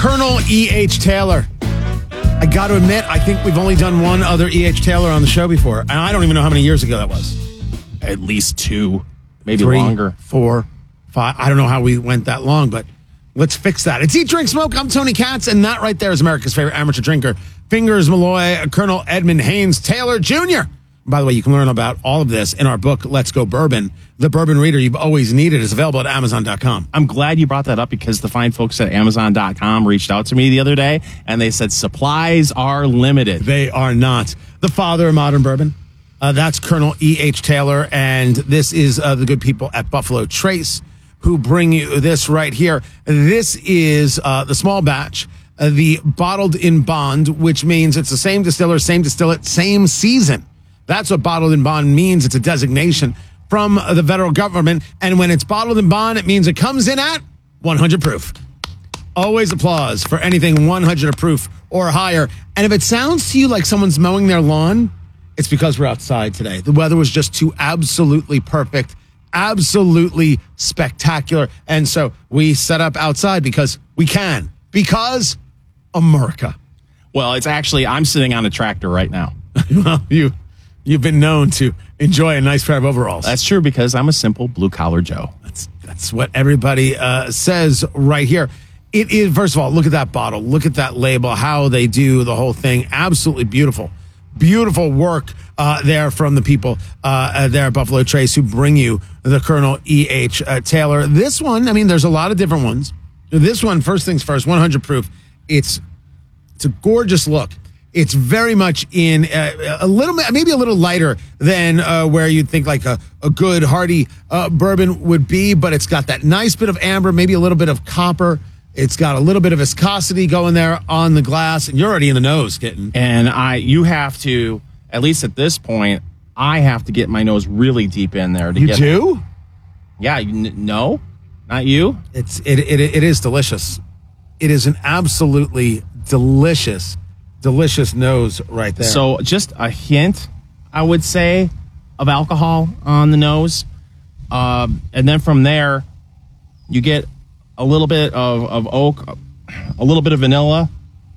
Colonel E.H. Taylor. I got to admit, I think we've only done one other E.H. Taylor on the show before. And I don't even know how many years ago that was. At least 2, maybe 3, longer. 4, 5. I don't know how we went that long, but let's fix that. It's Eat, Drink, Smoke. I'm Tony Katz, and that right there is America's favorite amateur drinker. Fingers Malloy, Colonel Edmund Haynes Taylor Jr. By the way, you can learn about all of this in our book, Let's Go Bourbon. The bourbon reader you've always needed is available at Amazon.com. I'm glad you brought that up because the fine folks at Amazon.com reached out to me the other day, and they said supplies are limited. They are not. The father of modern bourbon. That's Colonel E.H. Taylor, and this is the good people at Buffalo Trace who bring you this right here. This is the small batch, the bottled in bond, which means it's the same distiller, same distillate, same season. That's what bottled in bond means. It's a designation from the federal government. And when it's bottled in bond, it means it comes in at 100 proof. Always applause for anything 100 proof or higher. And if it sounds to you like someone's mowing their lawn, it's because we're outside today. The weather was just too absolutely perfect, absolutely spectacular. And so we set up outside because we can. Because America. Well, it's actually, I'm sitting on a tractor right now. Well, You've been known to enjoy a nice pair of overalls. That's true because I'm a simple blue-collar Joe. That's what everybody says right here. It is, first of all, look at that bottle. Look at that label, how they do the whole thing. Absolutely beautiful. Beautiful work there from the people there at Buffalo Trace who bring you the Colonel E.H. Taylor. This one, I mean, there's a lot of different ones. This one, first things first, 100 proof. It's a gorgeous look. It's very much in a little, maybe a little lighter than where you'd think like a good hearty bourbon would be, but it's got that nice bit of amber, maybe a little bit of copper. It's got a little bit of viscosity going there on the glass, and you're already in the nose getting. And you have to, at least at this point, I have to get my nose really deep in there to get. You do? Yeah. No, not you. It is delicious. It is an absolutely delicious nose right there. So just a hint, I would say, of alcohol on the nose. And then from there, you get a little bit of oak, a little bit of vanilla.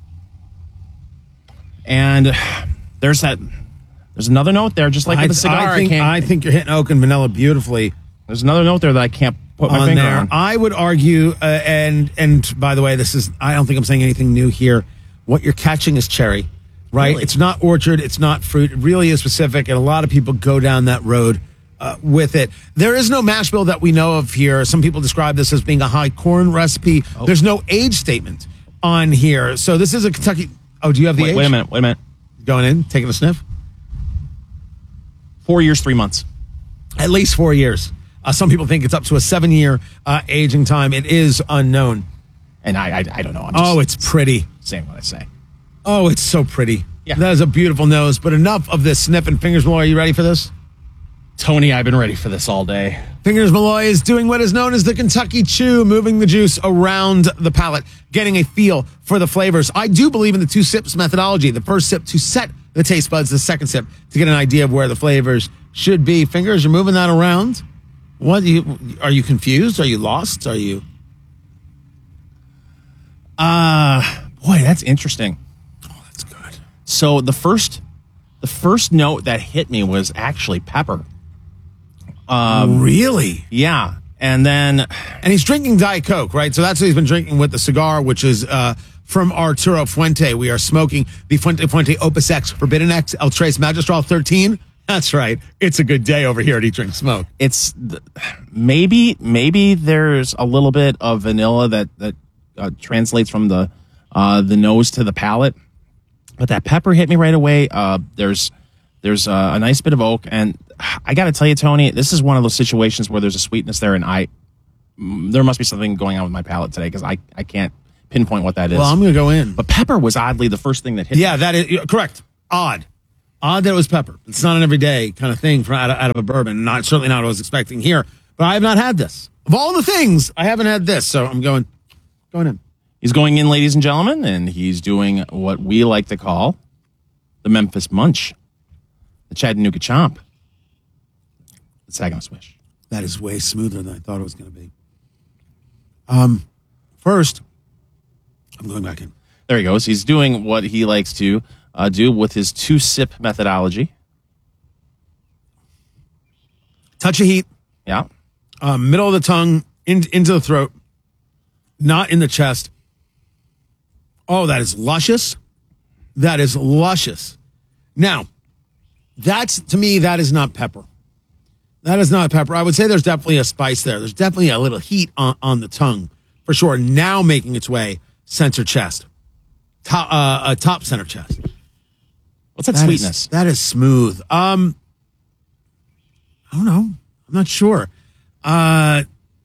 And there's another note there, just like with the cigar. I think you're hitting oak and vanilla beautifully. There's another note there that I can't put my finger on. I would argue, and by the way, I don't think I'm saying anything new here. What you're catching is cherry, right? Really? It's not orchard. It's not fruit. It really is specific, and a lot of people go down that road with it. There is no mash bill that we know of here. Some people describe this as being a high corn recipe. Oh. There's no age statement on here. So this is a Kentucky. Oh, do you have the age? Wait a minute. Going in, taking a sniff? 4 years, 3 months. At least 4 years. Some people think it's up to a 7-year aging time. It is unknown. And I don't know. It's pretty. Saying what I say. Oh, it's so pretty. Yeah. That is a beautiful nose. But enough of this sniffing. Fingers Malloy, are you ready for this? Tony, I've been ready for this all day. Fingers Malloy is doing what is known as the Kentucky Chew, moving the juice around the palate, getting a feel for the flavors. I do believe in the 2 sips methodology. The first sip to set the taste buds, the second sip to get an idea of where the flavors should be. Fingers, you're moving that around. Are you confused? Are you lost? Are you... Boy, that's interesting. Oh, that's good. So the first note that hit me was actually pepper. Really? Yeah. And he's drinking Diet Coke, right? So that's what he's been drinking with the cigar, which is from Arturo Fuente. We are smoking the Fuente Opus X Forbidden X El Tres Magistral 13. That's right. It's a good day over here at Eat, Drink, Smoke. It's maybe there's a little bit of vanilla that translates from the nose to the palate, but that pepper hit me right away. There's a nice bit of oak, and I got to tell you, Tony, this is one of those situations where there's a sweetness there, and there must be something going on with my palate today because I can't pinpoint what that is. Well, I'm going to go in. But pepper was oddly the first thing that hit me. Yeah, that is correct. Odd that it was pepper. It's not an everyday kind of thing out of a bourbon. Certainly not what I was expecting here. But I have not had this. Of all the things, I haven't had this. So I'm going in. He's going in, ladies and gentlemen, and he's doing what we like to call the Memphis Munch, the Chattanooga Chomp, the Saginaw Swish. That is way smoother than I thought it was going to be. First, I'm going back in. There he goes. He's doing what he likes to do with his 2-sip methodology. Touch of heat. Yeah. Middle of the tongue, into the throat, not in the chest. Oh, that is luscious. That is luscious. Now, to me, that is not pepper. That is not pepper. I would say there's definitely a spice there. There's definitely a little heat on the tongue, for sure. Now making its way center chest. Top center chest. What's that sweetness? That is smooth. I don't know. I'm not sure. What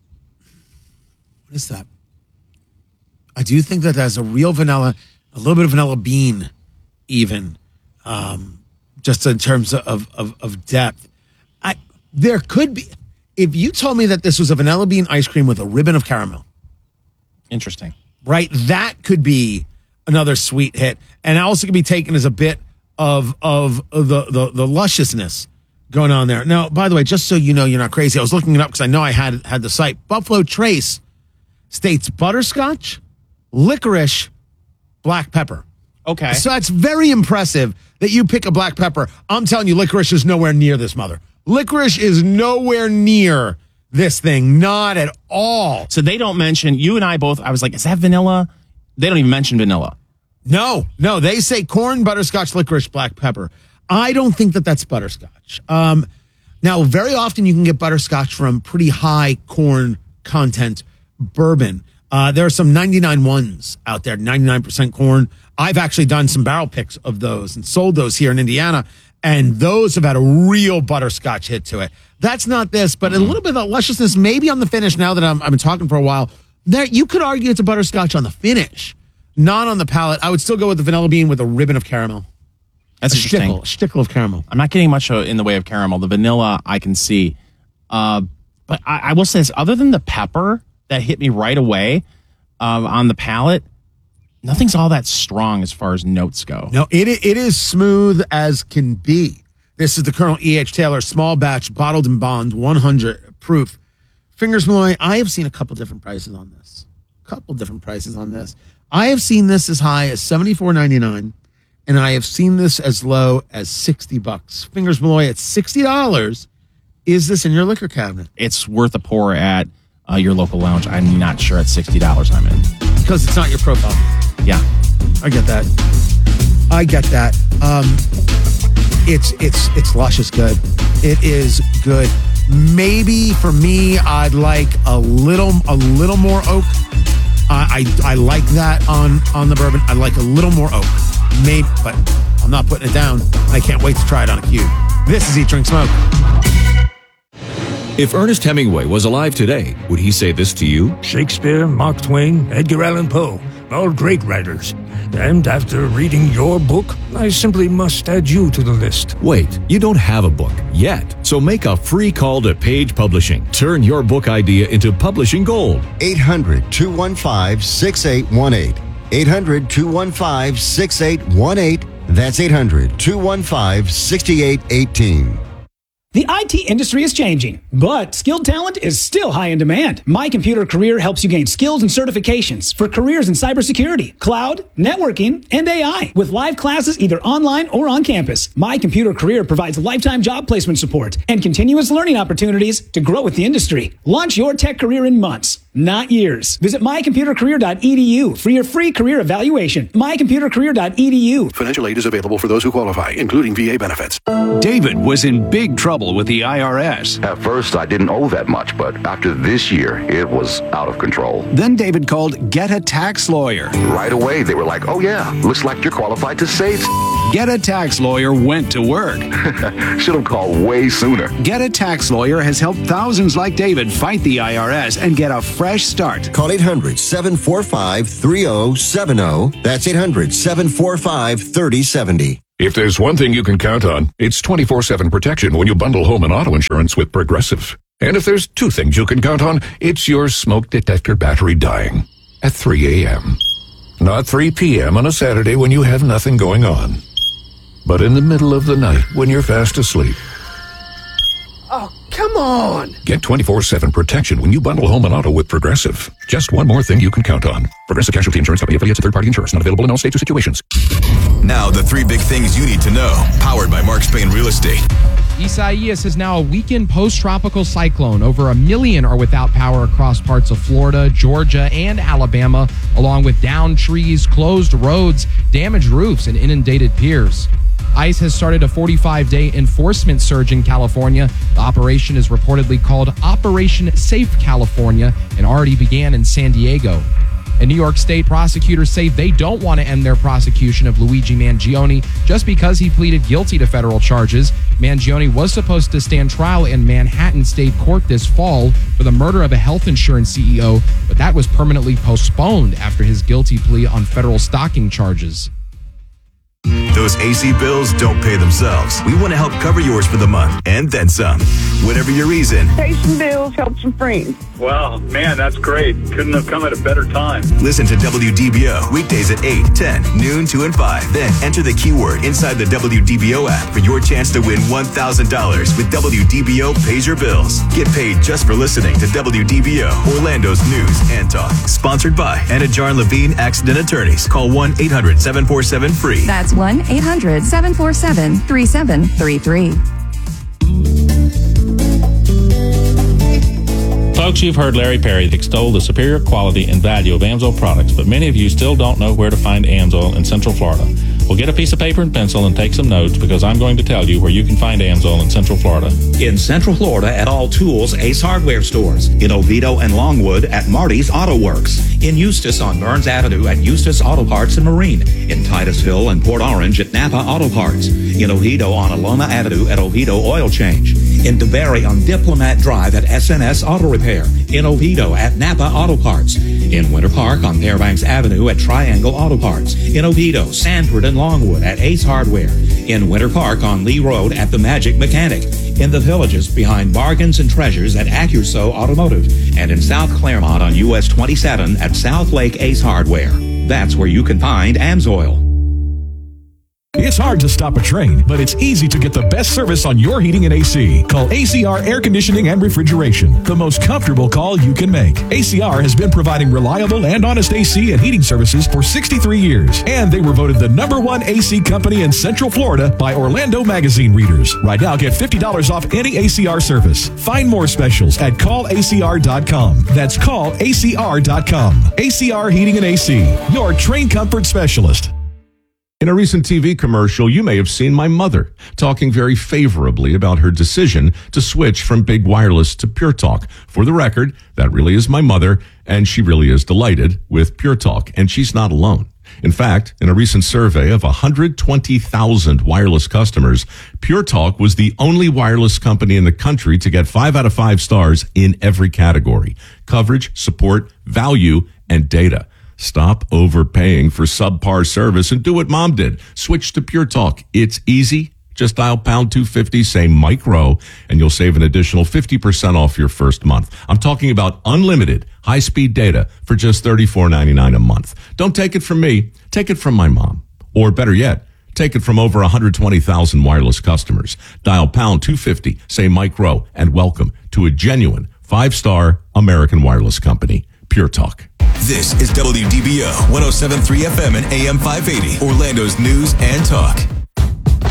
is that? I do think that there's a real vanilla, a little bit of vanilla bean, even, just in terms of depth. There could be, if you told me that this was a vanilla bean ice cream with a ribbon of caramel. Interesting. Right? That could be another sweet hit. And it also could be taken as a bit of the lusciousness going on there. Now, by the way, just so you know you're not crazy, I was looking it up because I know I had the site. Buffalo Trace states butterscotch, licorice, black pepper. Okay. So it's very impressive that you pick a black pepper. I'm telling you, licorice is nowhere near this mother. Licorice is nowhere near this thing. Not at all. So they don't mention, you and I both, I was like, is that vanilla? They don't even mention vanilla. No. They say corn, butterscotch, licorice, black pepper. I don't think that that's butterscotch. Now, very often you can get butterscotch from pretty high corn content bourbon. There are some 99 ones out there, 99% corn. I've actually done some barrel picks of those and sold those here in Indiana, and those have had a real butterscotch hit to it. That's not this, but a little bit of lusciousness maybe on the finish now that I've been talking for a while. There, you could argue it's a butterscotch on the finish, not on the palate. I would still go with the vanilla bean with a ribbon of caramel. That's interesting. A stickle of caramel. I'm not getting much in the way of caramel. The vanilla I can see. But I will say this, other than the pepper that hit me right away on the palate, nothing's all that strong as far as notes go. No, it is smooth as can be. This is the Colonel E.H. Taylor small batch bottled in bond 100 proof. Fingers Malloy, I have seen a couple different prices on this. I have seen this as high as $74.99, and I have seen this as low as $60. Fingers Malloy at $60. Is this in your liquor cabinet? It's worth a pour at your local lounge. I'm not sure at $60 I'm in. Because it's not your profile. Yeah. I get that. It's luscious good. It is good. Maybe for me, I'd like a little more oak. I like that on the bourbon. I like a little more oak. Maybe, but I'm not putting it down. I can't wait to try it on a cube. This is Eat, Drink, Smoke. If Ernest Hemingway was alive today, would he say this to you? Shakespeare, Mark Twain, Edgar Allan Poe, all great writers. And after reading your book, I simply must add you to the list. Wait, you don't have a book yet. So make a free call to Page Publishing. Turn your book idea into publishing gold. 800-215-6818. 800-215-6818. That's 800-215-6818. The IT industry is changing, but skilled talent is still high in demand. My Computer Career helps you gain skills and certifications for careers in cybersecurity, cloud, networking, and AI. With live classes either online or on campus, My Computer Career provides lifetime job placement support and continuous learning opportunities to grow with the industry. Launch your tech career in months, not years. Visit mycomputercareer.edu for your free career evaluation. mycomputercareer.edu. Financial aid is available for those who qualify, including VA benefits. David was in big trouble with the IRS. At first, I didn't owe that much, but after this year, it was out of control. Then David called Get a Tax Lawyer. Right away, they were like, oh yeah, looks like you're qualified to save. Get a Tax Lawyer went to work. Should have called way sooner. Get a Tax Lawyer has helped thousands like David fight the IRS and get a fresh start. Call 800-745-3070. That's 800-745-3070. If there's one thing you can count on, it's 24/7 protection when you bundle home and auto insurance with Progressive. And if there's two things you can count on, it's your smoke detector battery dying at 3 a.m. Not 3 p.m. on a Saturday when you have nothing going on, but in the middle of the night when you're fast asleep. Oh, Come on. Get 24/7 protection when you bundle home and auto with Progressive. Just one more thing you can count on. Progressive Casualty Insurance Company affiliates of third-party insurance. Not available in all states or situations. Now the 3 big things you need to know. Powered by Mark Spain Real Estate. Isaias is now a weakened post-tropical cyclone. Over 1 million are without power across parts of Florida, Georgia, and Alabama, along with downed trees, closed roads, damaged roofs, and inundated piers. ICE has started a 45-day enforcement surge in California. The operation is reportedly called Operation Safe California and already began in San Diego. And New York State prosecutors say they don't want to end their prosecution of Luigi Mangione just because he pleaded guilty to federal charges. Mangione was supposed to stand trial in Manhattan State Court this fall for the murder of a health insurance CEO, but that was permanently postponed after his guilty plea on federal stalking charges. Those AC bills don't pay themselves. We want to help cover yours for the month and then some. Whatever your reason. Pay some bills, help some friends. Wow, man, that's great. Couldn't have come at a better time. Listen to WDBO weekdays at 8, 10, noon, 2, and 5. Then enter the keyword inside the WDBO app for your chance to win $1,000 with WDBO Pays Your Bills. Get paid just for listening to WDBO, Orlando's news and talk. Sponsored by Anna Jarn Levine Accident Attorneys. Call 1-800-747-FREE. That's 1-800-747-3733. Folks, you've heard Larry Perry extol the superior quality and value of AMSOIL products, but many of you still don't know where to find AMSOIL in Central Florida. Well, get a piece of paper and pencil and take some notes, because I'm going to tell you where you can find AMSOIL in Central Florida. In Central Florida at All Tools Ace Hardware stores. In Oviedo and Longwood at Marty's Auto Works. In Eustis on Burns Avenue at Eustis Auto Parts and Marine. In Titusville and Port Orange at Napa Auto Parts. In Oviedo on Alona Avenue at Oviedo Oil Change. In DeBerry on Diplomat Drive at SNS Auto Repair. In Oviedo at Napa Auto Parts. In Winter Park on Fairbanks Avenue at Triangle Auto Parts. In Oviedo, Sanford, and Longwood at Ace Hardware. In Winter Park on Lee Road at The Magic Mechanic. In the Villages behind Bargains and Treasures at Accuso Automotive. And in South Claremont on US 27 at South Lake Ace Hardware. That's where you can find AMSOIL. It's hard to stop a train, but it's easy to get the best service on your heating and AC. Call ACR Air Conditioning and Refrigeration, the most comfortable call you can make. ACR has been providing reliable and honest AC and heating services for 63 years, and they were voted the #1 AC company in Central Florida by Orlando Magazine readers. Right now, get $50 off any ACR service. Find more specials at callacr.com. That's callacr.com. ACR Heating and AC, your train comfort specialist. In a recent TV commercial, you may have seen my mother talking very favorably about her decision to switch from Big Wireless to Pure Talk. For the record, that really is my mother, and she really is delighted with Pure Talk, and she's not alone. In fact, in a recent survey of 120,000 wireless customers, Pure Talk was the only wireless company in the country to get 5 out of 5 stars in every category: coverage, support, value, and data. Stop overpaying for subpar service and do what Mom did. Switch to Pure Talk. It's easy. Just dial pound 250, say Mike Rowe, and you'll save an additional 50% off your first month. I'm talking about unlimited high-speed data for just $34.99 a month. Don't take it from me. Take it from my mom. Or better yet, take it from over 120,000 wireless customers. Dial pound 250, say Mike Rowe, and welcome to a genuine 5-star American wireless company, Pure Talk. This is WDBO 107.3 FM and AM 580, Orlando's news and talk.